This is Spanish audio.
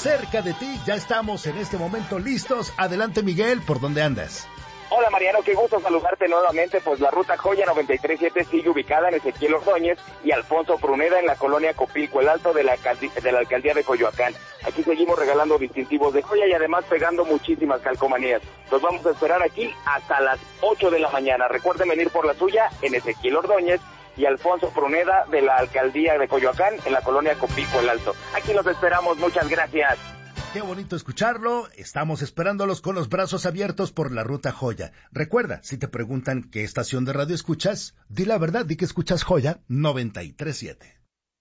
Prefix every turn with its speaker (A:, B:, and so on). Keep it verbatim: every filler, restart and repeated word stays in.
A: cerca de ti. Ya estamos en este momento listos. Adelante, Miguel, ¿por dónde andas?
B: Hola Mariano, qué gusto saludarte nuevamente. Pues la ruta Joya noventa y tres siete sigue ubicada en Ezequiel Ordóñez y Alfonso Pruneda en la colonia Copilco, el Alto de la, de la alcaldía de Coyoacán. Aquí seguimos regalando distintivos de joya y además pegando muchísimas calcomanías. Los vamos a esperar aquí hasta las ocho de la mañana. Recuerden venir por la suya en Ezequiel Ordóñez y Alfonso Pruneda de la alcaldía de Coyoacán en la colonia Copilco, el Alto. Aquí los esperamos, muchas gracias.
A: Qué bonito escucharlo. Estamos esperándolos con los brazos abiertos por la ruta Joya. Recuerda, si te preguntan qué estación de radio escuchas, di la verdad, di que escuchas Joya noventa y tres siete.